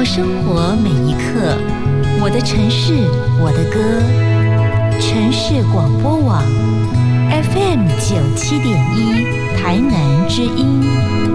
过生活每一刻，我的城市，我的歌。城市广播网 FM97.1 台南之音。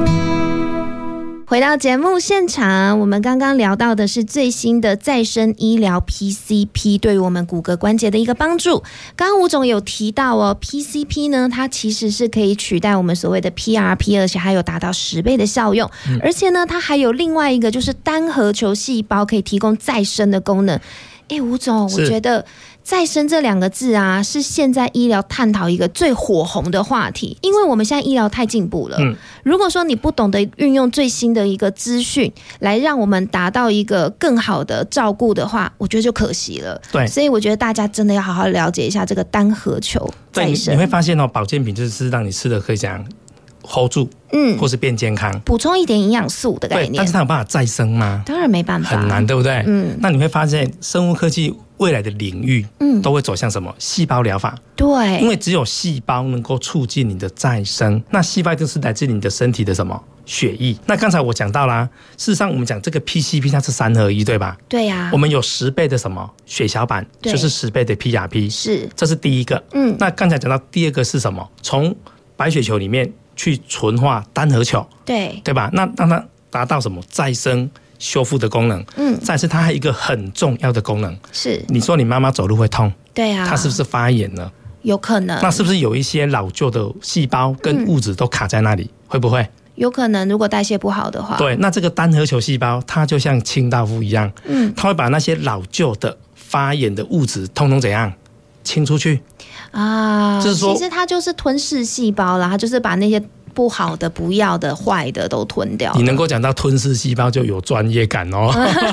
回到节目现场，我们刚刚聊到的是最新的再生医疗 PCP 对于我们骨骼关节的一个帮助。刚刚吴总有提到哦 ，PCP 呢，它其实是可以取代我们所谓的 PRP， 而且还有达到10倍的效用。而且呢，它还有另外一个就是单核球细胞可以提供再生的功能。吴总，我觉得再生这2个字啊，是现在医疗探讨一个最火红的话题，因为我们现在医疗太进步了。如果说你不懂得运用最新的一个资讯来让我们达到一个更好的照顾的话，我觉得就可惜了。 对， 所以我觉得大家真的要好好了解一下这个单核球再生。 你会发现哦，保健品就是让你吃的可以讲 hold 住，或是变健康， 补充一点营养素的概念。 对，但是它有办法再生吗？ 当然没办法， 很难，对不对？那你会发现生物科技未来的领域，都会走向什么？细胞疗法。对，因为只有细胞能够促进你的再生。那细胞就是来自你的身体的什么？血液。那刚才我讲到啦，事实上我们讲这个 PCP 它是3合1，对吧？对呀。我们有10倍的什么血小板，就是10倍的 PRP， 是，这是第一个。那刚才讲到第二个是什么？从白血球里面去纯化单核球，对吧？那让它达到什么再生修复的功能？再是它还有一个很重要的功能，是你说你妈妈走路会痛，对啊，她是不是发炎了？有可能。那是不是有一些老旧的细胞跟物质都卡在那里？会不会？有可能，如果代谢不好的话。对，那这个单核球细胞它就像清道夫一样，它会把那些老旧的发炎的物质通通怎样清出去啊？就是说，其实它就是吞噬细胞啦，它就是把那些不好的、不要的、坏的都吞掉。你能够讲到吞噬细胞，就有专业感哦。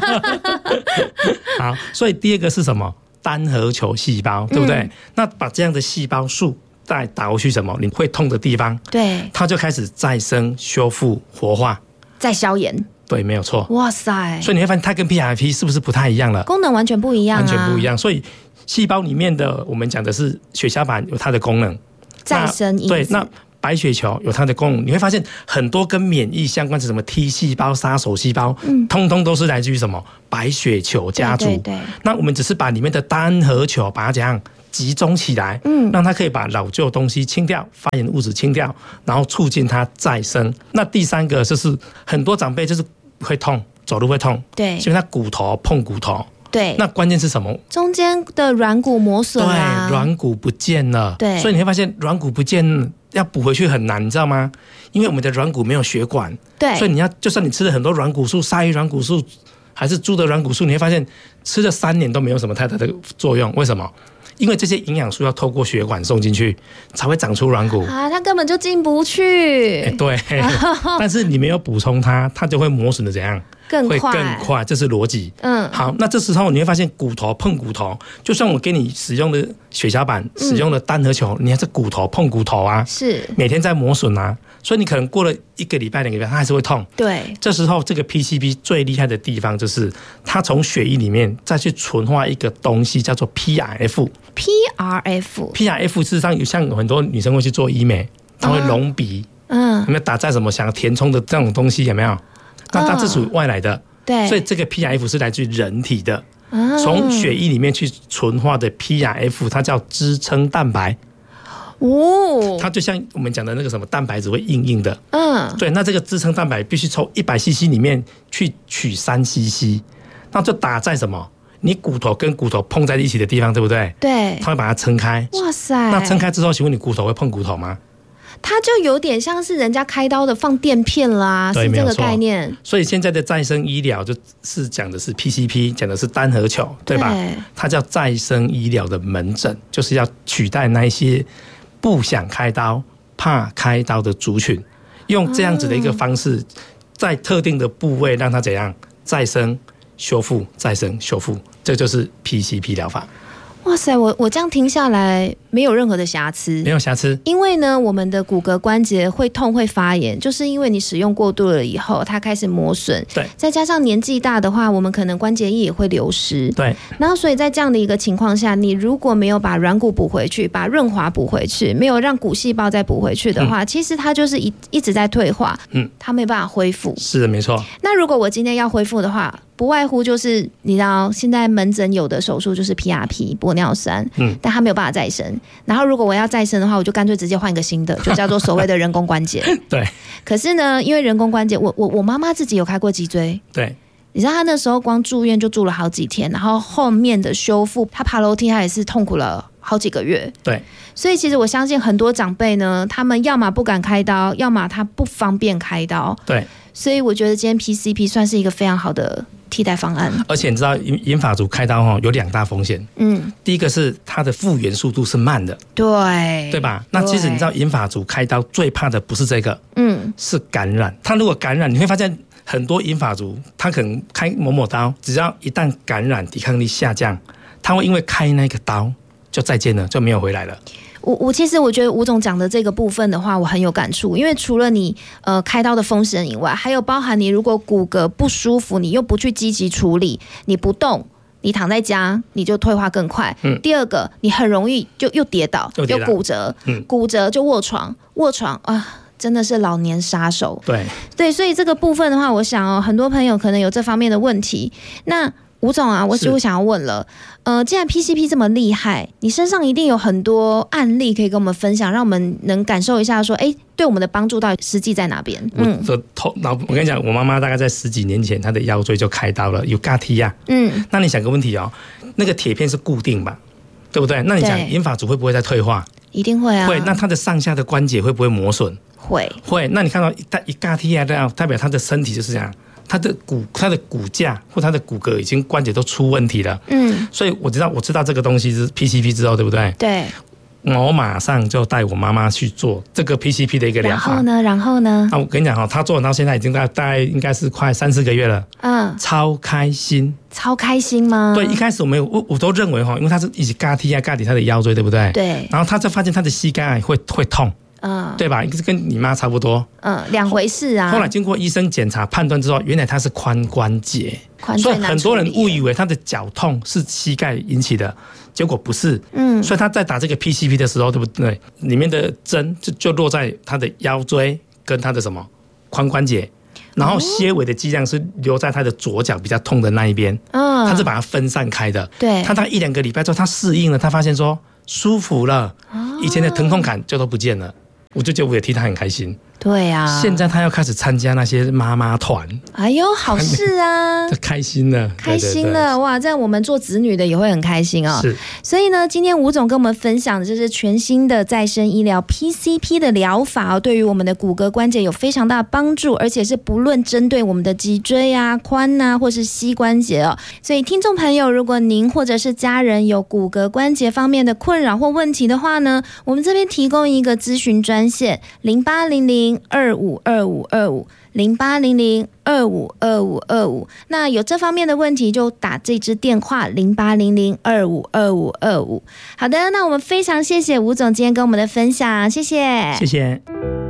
好，所以第二个是什么？单核球细胞，对不对？那把这样的细胞数再打过去什么？你会痛的地方，对，它就开始再生、修复、活化、再消炎。对，没有错。哇塞！所以你会发现它跟 PRP 是不是不太一样了？功能完全不一样，完全不一样。所以细胞里面的我们讲的是血小板有它的功能，再生因子。对，那白血球有它的功能。你会发现很多跟免疫相关的什么 T 细胞、杀手细胞，通通都是来自于什么白血球家族。对，那我们只是把里面的单核球把它怎样集中起来，让它可以把老旧东西清掉，发炎物质清掉，然后促进它再生。那第三个就是很多长辈就是会痛，走路会痛，对，所以他骨头碰骨头。对，那关键是什么？中间的软骨磨损啊，对，软骨不见了。对，所以你会发现软骨不见要补回去很难，你知道吗？因为我们的软骨没有血管，对，所以你要就算你吃了很多软骨素，鲨鱼软骨素还是猪的软骨素，你会发现吃了3年都没有什么太大的作用。为什么？因为这些营养素要透过血管送进去，才会长出软骨啊，它根本就进不去。对，但是你没有补充它，它就会磨损的怎样？会更快，这是逻辑。好，那这时候你会发现骨头碰骨头，就算我给你使用的血小板、使用的单核球，你还是骨头碰骨头啊，是每天在磨损啊，所以你可能过了1个礼拜、2个礼拜，它还是会痛。对，这时候这个 PCP 最厉害的地方就是，它从血液里面再去纯化一个东西，叫做 PRF。PRF 事实上有像很多女生会去做医美，她会隆鼻，有没有打在什么想要填充的这种东西？有没有？那它是属于外来的，对，所以这个 PRF 是来自于人体的，从血液里面去纯化的 PRF， 它叫支撑蛋白。哦，它就像我们讲的那个什么蛋白质会硬硬的，对，那这个支撑蛋白必须从100cc 里面去取3cc， 那就打在什么？你骨头跟骨头碰在一起的地方，对不对？对，它会把它撑开。哇塞！那撑开之后，请问你骨头会碰骨头吗？它就有点像是人家开刀的放垫片啦，是这个概念。所以现在的再生医疗就是讲的是 PCP， 讲的是单核球，对吧？对，它叫再生医疗的门诊，就是要取代那一些不想开刀、怕开刀的族群，用这样子的一个方式，在特定的部位让它怎样再生、修复、再生、修复，这就是 PCP 疗法。哇塞，我这样听下来没有任何的瑕疵，没有瑕疵。因为呢，我们的骨骼关节会痛会发炎，就是因为你使用过度了以后，它开始磨损。对，再加上年纪大的话，我们可能关节液也会流失。对，然后所以在这样的一个情况下，你如果没有把软骨补回去，把润滑补回去，没有让骨细胞再补回去的话，其实它就是一直在退化，它没办法恢复。是的，没错。那如果我今天要恢复的话， 不外乎就是你知道，现在门诊有的手术就是 PRP 玻尿酸，但它没有办法再生。然后如果我要再生的话，我就干脆直接换一个新的，就叫做所谓的人工关节。 对。 可是呢，因为人工关节，我妈妈自己有开过脊椎， 对。 你知道她那时候光住院就住了好几天，然后后面的修复，她爬楼梯她也是痛苦了好几个月。 对。 所以其实我相信很多长辈呢，他们要么不敢开刀，要么他不方便开刀。 对。所以我觉得今天 PCP 算是一个非常好的替代方案。 而且你知道银发族开刀有2大风险。第一个是它的复原速度是慢的，对吧？那其实你知道银发族开刀最怕的不是这个，是感染。他如果感染，你会发现很多银发族他可能开某某刀，只要一旦感染抵抗力下降，他会因为开那个刀就再见了，就没有回来了。 其实我觉得吴总讲的这个部分的话，我很有感触，因为除了你开刀的风险以外，还有包含你如果骨骼不舒服，你又不去积极处理，你不动，你躺在家，你就退化更快。第二个，你很容易就又跌倒，又骨折，骨折就卧床啊。真的是老年杀手。对，所以这个部分的话，我想很多朋友可能有这方面的问题。那吴总啊，我就想要问了，既然 PCP 这么厉害，你身上一定有很多案例可以跟我们分享，让我们能感受一下说，对我们的帮助到底实际在哪边？ 我跟你讲，我妈妈大概在10几年前，她的腰椎就开刀了，有嘎踢呀。那你想个问题那个铁片是固定吧，对不对？那你讲银发族会不会再退化？ 一定会啊。 会。那它的上下的关节会不会磨损？ 会。 那你看到一嘎踢呀，代表他的身体就是这样。他的骨架或他的骨骼已经关节都出问题了，所以我知道这个东西是 PCP 之后，对不对？ 对， 我马上就带我妈妈去做这个 PCP 的一个疗法。 然后呢？ 我跟你讲他做到现在已经大概应该是快3-4个月了，超开心。 超开心吗？ 对，一开始我都认为因为他是一直嘎踢他的腰椎，对不对？ 对。 然后他就发现他的膝盖会痛。对吧？跟你妈差不多。 两回事啊。 后来经过医生检查判断之后，原来他是髋关节，所以很多人误以为他的脚痛是膝盖引起的，结果不是。所以他在打这个 PCP 的时候，对不对？里面的针就落在他的腰椎跟他的什么髋关节，然后些微的剂量是留在他的左脚比较痛的那一边。他是把它分散开的。 对。 他大概1-2个礼拜之后，他适应了，他发现说舒服了，以前的疼痛感就都不见了。我就觉得我也替他很开心。 对啊， 现在他要开始参加那些妈妈团。 哎呦，好事啊！ 开心了， 开心了。哇，这样我们做子女的也会很开心哦。 是。 所以呢，今天吴总跟我们分享的就是全新的再生医疗 PCP 的疗法对于我们的骨骼关节有非常大的帮助，而且是不论针对我们的脊椎啊、髋啊，或是膝关节哦。所以听众朋友，如果您或者是家人有骨骼关节方面的困扰或问题的话呢，我们这边提供一个咨询专线08002525250800252525。那有这方面的问题就打这支电话0800252525。好的，那我们非常谢谢吴总今天跟我们的分享，谢谢。 谢谢。